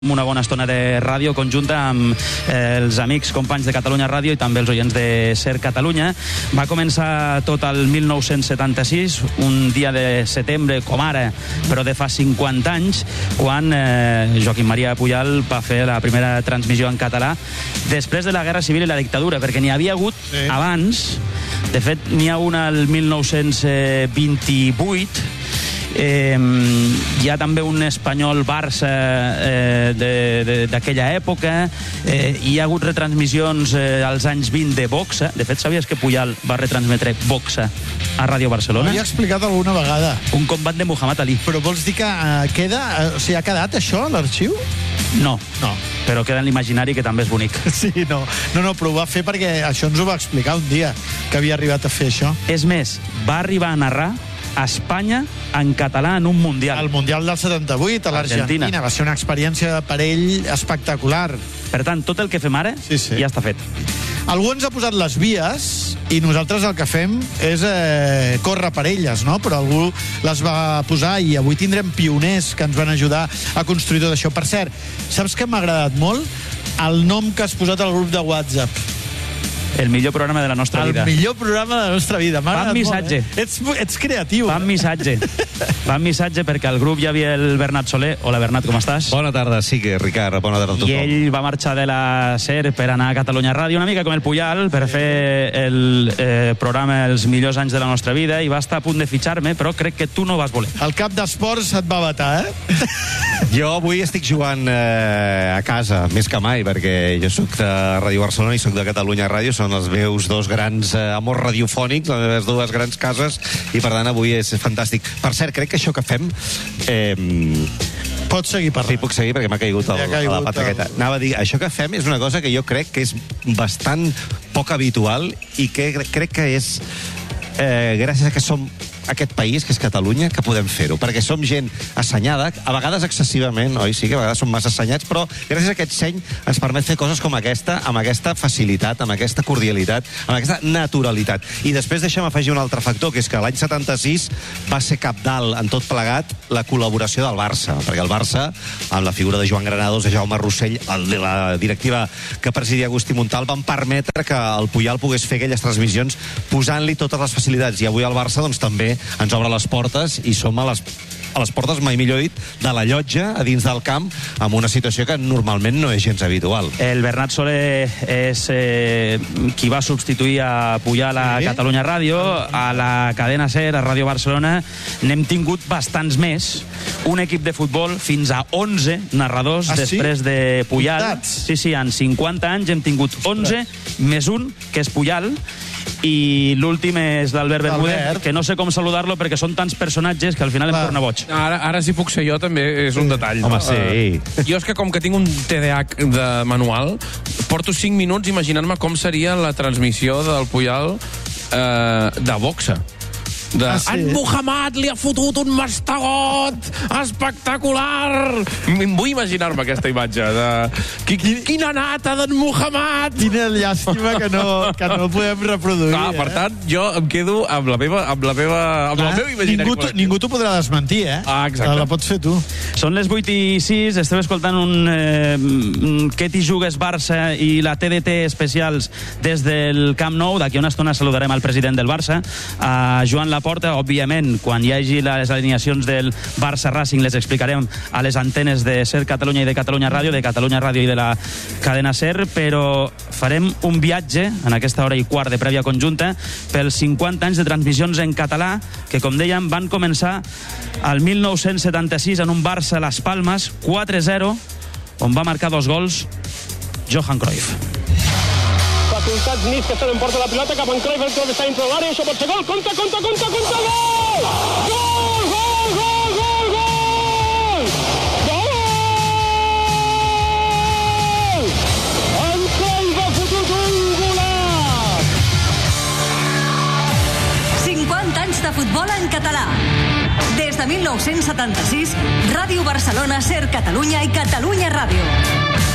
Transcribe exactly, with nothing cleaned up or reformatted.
una bona estona de ràdio conjunta amb eh, els amics, companys de Catalunya Ràdio i també els oients de Ser Catalunya. Va començar tot el mil nou-cents setanta-sis, un dia de setembre com ara, però de fa cinquanta anys, quan eh, Joaquim Maria Pujal va fer la primera transmissió en català després de la Guerra Civil i la dictadura, perquè n'hi havia hagut sí. abans. De fet, n'hi ha una al mil nou-cents vint-i-vuit. Eh, hi ha també un Espanyol-Barça eh, d'aquella època. Eh, hi ha hagut retransmissions eh, als anys vint de boxa. De fet, sabies que Pujal va retransmetre boxa a Ràdio Barcelona? Ho havia explicat alguna vegada. Un combat de Muhammad Ali. Però vols dir que eh, queda... Eh, o sigui, ha quedat això a l'arxiu? No. No. Però queda en l'imaginari, que també és bonic. Sí, no. No, no, però ho va fer perquè això ens ho va explicar un dia, que havia arribat a fer això. És més, va arribar a narrar a Espanya en català en un Mundial. El Mundial del setanta-vuit, a l'Argentina. Va ser una experiència per ell espectacular. Per tant, tot el que fem ara sí, sí. ja està fet. Algú ens ha posat les vies i nosaltres el que fem és eh, córrer per elles, no? Però algú les va posar i avui tindrem pioners que ens van ajudar a construir tot això. Per cert, saps què m'ha agradat molt? El nom que has posat al grup de WhatsApp. El millor programa de la nostra el vida. El millor programa de la nostra vida. Fan missatge. Molt, eh? ets, ets creatiu. Fan missatge. Fan missatge perquè al grup hi havia el Bernat Soler. Hola, Bernat, com estàs? Bona tarda, sí que, Ricard. Bona tarda a tothom. I ell va marxar de la SER per anar a Catalunya Ràdio, una mica com el Pujal, per fer el eh, programa Els millors anys de la nostra vida, i va estar a punt de fitxar-me, però crec que tu no vas voler. El cap d'esports et va vetar, eh? Jo avui estic jugant eh, a casa, més que mai, perquè jo sóc de Ràdio Barcelona i sóc de Catalunya Ràdio, són els meus dos grans eh, amors radiofònics, les meves dues grans cases, i per tant avui és fantàstic. Per cert, crec que això que fem... Eh, Pots seguir parlant. Sí, puc seguir perquè m'ha caigut, el, caigut a la pataqueta. El... Anava a dir, això que fem és una cosa que jo crec que és bastant poc habitual i que crec que és eh, gràcies a que som aquest país, que és Catalunya, que podem fer-ho, perquè som gent assenyada, a vegades excessivament, oi? Sí que a vegades som massa assenyats, però gràcies a aquest seny ens permet fer coses com aquesta, amb aquesta facilitat, amb aquesta cordialitat, amb aquesta naturalitat. I després deixa'm afegir un altre factor, que és que l'any setanta-sis va ser cabdal en tot plegat la col·laboració del Barça, perquè el Barça, amb la figura de Joan Granados, de Jaume Rossell, el, la directiva que presidia Agustí Montal, van permetre que el Pujal pogués fer aquelles transmissions posant-li totes les facilitats. I avui el Barça, doncs, també ens obre les portes i som a les, a les portes, mai millor dit, de la llotja a dins del camp, amb una situació que normalment no és gens habitual. El Bernat Soler és eh, qui va substituir a Pujal a sí. Catalunya Ràdio, a la cadena SER, a Ràdio Barcelona. N'hem tingut bastants més. Un equip de futbol, fins a onze narradors ah, després sí? de Pujal. Comptats. Sí, sí, en cinquanta anys hem tingut onze, més un, que és Pujal, i l'últim és l'Albert Bermúdez, que no sé com saludar-lo perquè són tants personatges que al final em Va. torna boig. Ara, ara si puc ser jo també és un detall. Home, sí. Uh, jo és que com que tinc un T D A H de manual, porto cinc minuts imaginant-me com seria la transmissió del Pujal uh, de boxa. De... Ah, sí? En Muhammad li ha fotut un mastegot espectacular. Em vull imaginar-me aquesta imatge de... Quin, quina nata d'en Muhammad. Quina llàstima que no, que no podem reproduir. Ah, per tant, eh? jo em quedo amb la meva, amb la meva, amb ah, el meu imaginari. Ningú, ningú t'ho podrà desmentir, eh? Ah, exacte. La pots fer tu. Són les vuit i sis, estem escoltant un eh, Què t'hi jugues Barça i la T D T especials des del Camp Nou. D'aquí una estona saludarem al president del Barça, a Joan Laporta. Porta, òbviament, quan hi hagi les alineacions del Barça Racing les explicarem a les antenes de Ser Catalunya i de Catalunya Ràdio, de Catalunya Ràdio i de la cadena SER, però farem un viatge en aquesta hora i quart de prèvia conjunta pels cinquanta anys de transmissions en català que, com dèiem, van començar al mil nou-cents setanta-sis en un Barça Las Palmas quatre zero, on va marcar dos gols Johan Cruyff. Facultats Nis, que estan en porta la pilota cap en Cruyff, el Cruyff està dintre de l'àrea, això pot ser gol, compta, compta, compta, compta, gol! Gol, gol, gol, gol, gol! Gol! En Cruyff ha fotut un golaç! cinquanta anys de futbol en català. Des de mil nou-cents setanta-sis, Ràdio Barcelona, Ser Catalunya i Catalunya Ràdio.